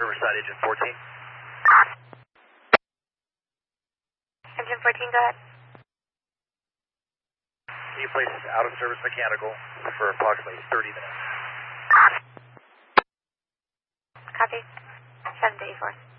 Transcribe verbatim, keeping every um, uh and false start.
Riverside, Engine fourteen. Engine fourteen, go ahead. Can you place out of service mechanical for approximately thirty minutes? Copy. seven to eight four.